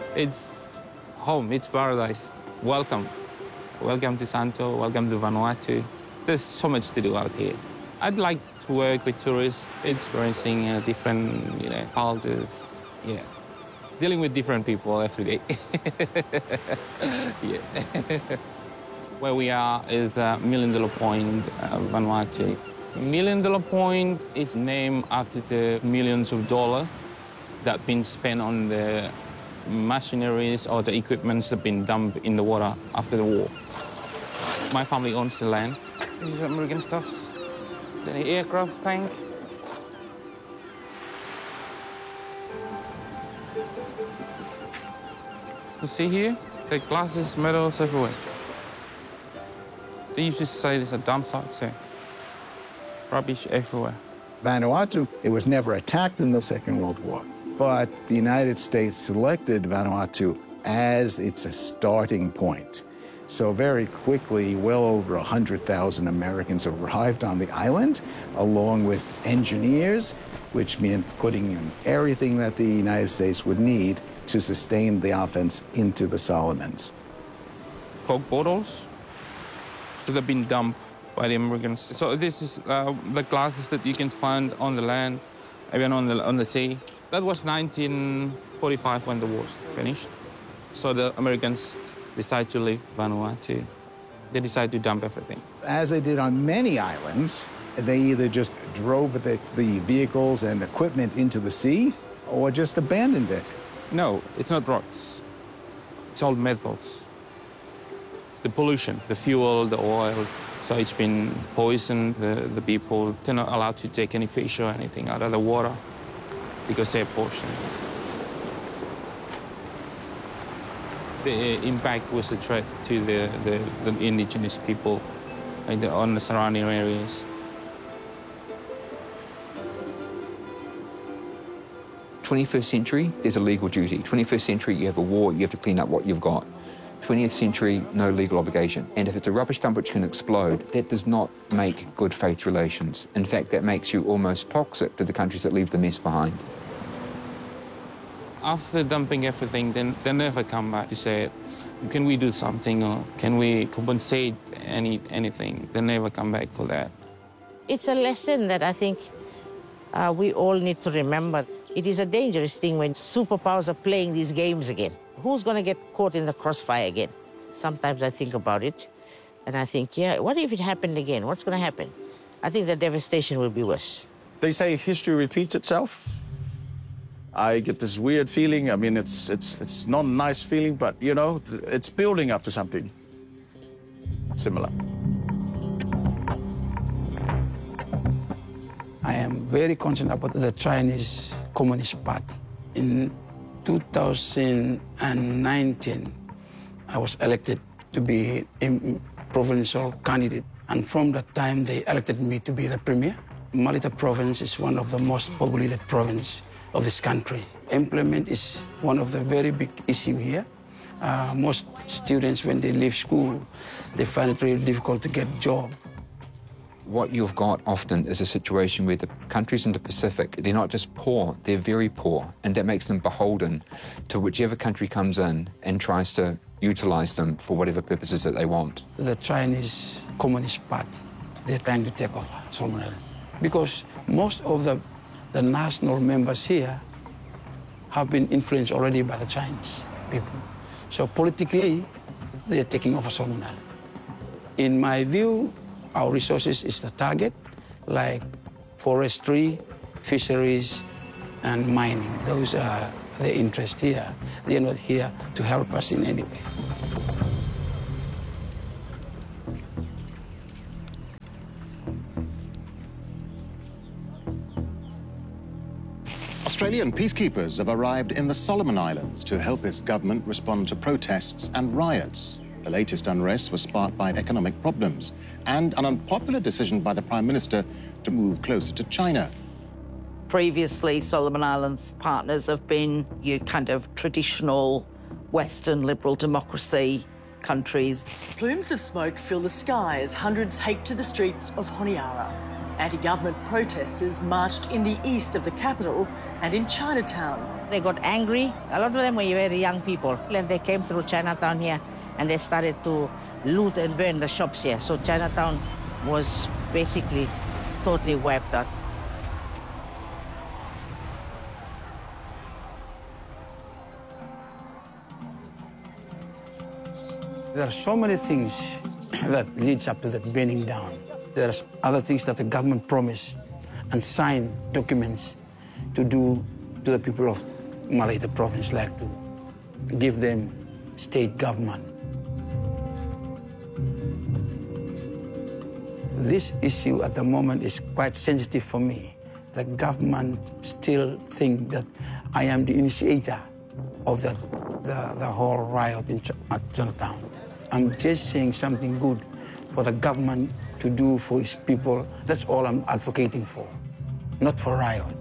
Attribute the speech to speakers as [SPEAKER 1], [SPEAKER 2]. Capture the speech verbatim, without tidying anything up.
[SPEAKER 1] It's home, it's paradise. Welcome. Welcome to Santo, welcome to Vanuatu. There's so much to do out here. I'd like to work with tourists, experiencing uh, different you know, cultures, yeah. Dealing with different people every day. Yeah. Where we are is uh, Million Dollar Point, uh, Vanuatu. Million Dollar Point is named after the millions of dollars that have been spent on the machineries or the equipments that have been dumped in the water after the war. My family owns the land. These are American stuff. There's an aircraft tank. You see here? The glasses, metals everywhere. They used to say there's a dump site there. Rubbish everywhere.
[SPEAKER 2] Vanuatu, it was never attacked in the Second World War, but the United States selected Vanuatu as its starting point. So very quickly, well over one hundred thousand Americans arrived on the island, along with engineers, which meant putting in everything that the United States would need to sustain the offense into the Solomons.
[SPEAKER 1] Coke bottles that have been dumped by the Americans. So this is uh, the glasses that you can find on the land, even on the, on the sea. That was nineteen forty-five when the war finished. So the Americans decided to leave Vanuatu. They decided to dump everything.
[SPEAKER 2] As they did on many islands, they either just drove the, the vehicles and equipment into the sea or just abandoned it.
[SPEAKER 1] No, it's not rocks. It's all metals. The pollution, the fuel, the oil, so it's been poisoned. The, the people, they're not allowed to take any fish or anything out of the water because they're poisoned. The impact was a threat to the, the, the indigenous people like the, on the surrounding areas.
[SPEAKER 3] twenty-first century, there's a legal duty. twenty-first century, you have a war, you have to clean up what you've got. twentieth century, no legal obligation. And if it's a rubbish dump which can explode, that does not make good faith relations. In fact, that makes you almost toxic to the countries that leave the mess behind.
[SPEAKER 1] After dumping everything, then they never come back to say, can we do something or can we compensate any, anything? They never come back for that.
[SPEAKER 4] It's a lesson that I think uh, we all need to remember. It is a dangerous thing when superpowers are playing these games again. Who's going to get caught in the crossfire again? Sometimes I think about it, and I think, yeah, what if it happened again? What's going to happen? I think the devastation will be worse.
[SPEAKER 5] They say history repeats itself. I get this weird feeling. I mean, it's, it's, it's not a nice feeling, but, you know, it's building up to something similar.
[SPEAKER 6] I am very concerned about the Chinese Communist Party. In two thousand nineteen, I was elected to be a provincial candidate. And from that time, they elected me to be the premier. Malita province is one of the most populated provinces of this country. Employment is one of the very big issues here. Uh, most students, when they leave school, they find it really difficult to get a job.
[SPEAKER 3] What you've got often is a situation where the countries in the Pacific, they're not just poor, they're very poor, and that makes them beholden to whichever country comes in and tries to utilize them for whatever purposes that they want.
[SPEAKER 6] The Chinese Communist Party, they're trying to take over Solomon Islands because most of the, the national members here have been influenced already by the Chinese people. So politically, they're taking over Solomon Islands. In my view, our resources is the target, like forestry, fisheries, and mining. Those are the interests here. They're not here to help us in any way.
[SPEAKER 7] Australian peacekeepers have arrived in the Solomon Islands to help its government respond to protests and riots. The latest unrest was sparked by economic problems and an unpopular decision by the Prime Minister to move closer to China.
[SPEAKER 8] Previously, Solomon Islands partners have been your kind of traditional Western liberal democracy countries.
[SPEAKER 9] Plumes of smoke fill the sky as hundreds take to the streets of Honiara. Anti-government protesters marched in the east of the capital and in Chinatown.
[SPEAKER 4] They got angry. A lot of them were very young people. And they came through Chinatown here and they started to loot and burn the shops here. So Chinatown was basically totally wiped out.
[SPEAKER 6] There are so many things that leads up to that burning down. There are other things that the government promised and signed documents to do to the people of Malaita province, like to give them state government. This issue at the moment is quite sensitive for me. The government still think that I am the initiator of the, the, the whole riot in Ch at Chinatown. I'm just saying something good for the government to do for its people. That's all I'm advocating for, not for riot.